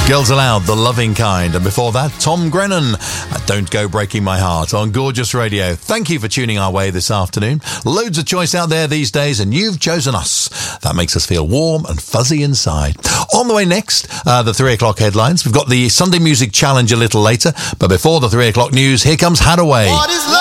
Girls Aloud, The Loving Kind. And before that, Tom Grennan, Don't Go Breaking My Heart on Gorgeous Radio. Thank you for tuning our way this afternoon. Loads of choice out there these days, and you've chosen us. That makes us feel warm and fuzzy inside. On the way next, the 3 o'clock headlines. We've got the Sunday Music Challenge a little later, but before the 3 o'clock news, here comes Hadaway.